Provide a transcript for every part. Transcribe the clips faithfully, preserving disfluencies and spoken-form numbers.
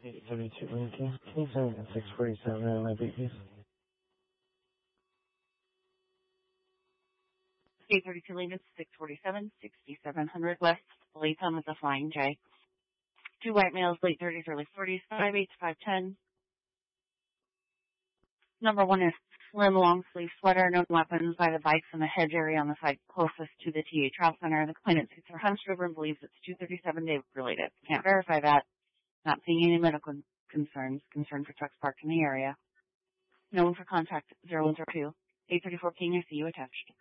eight thirty-two Lincoln. Can you send me six forty-seven on my beat, please? eight thirty-two Lincoln, six forty-seven, sixty-seven hundred West Latham with the Flying J. Two white males, late thirties, early forties, five eight to five ten. Number one is slim, long sleeve sweater, no weapons by the bikes in the hedge area on the side closest to the T A Travel Center. The complainant suits are hunched over and believes it's two thirty-seven day related. Can't verify that. Not seeing any medical concerns. Concern for trucks parked in the area. No one for contact zero one zero two, eight thirty-four King. I see you attached.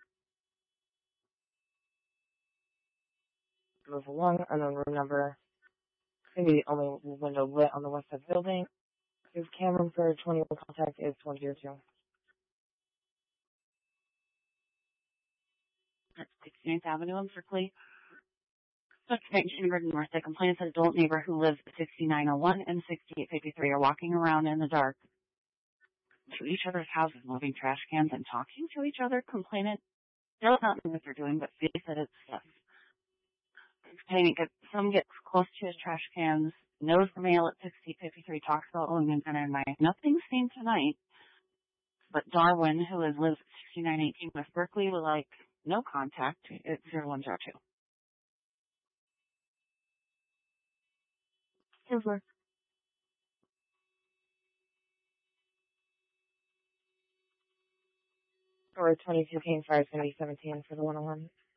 Move along, unknown room number. Maybe the only window lit on the west side building. His camera for twenty-one contact is one zero two. That's sixty-ninth Avenue in Berkeley. Suspect Shinneberg North. The complainant's an adult neighbor who lives at sixty-nine oh one and sixty-eight fifty-three are walking around in the dark to each other's houses, moving trash cans and talking to each other. Complainant does not know what they're doing, but feels that it's sus. Complainant gets, some gets close to his trash cans, knows the male at sixty fifty-three, talks about Lincoln Center and Mike. Nothing seen tonight, but Darwin, who is lives at sixty-nine eighteen West Berkeley, would like no contact at zero one zero two. Silver. Or twenty-two King Fire, seventy seventeen for the one oh one.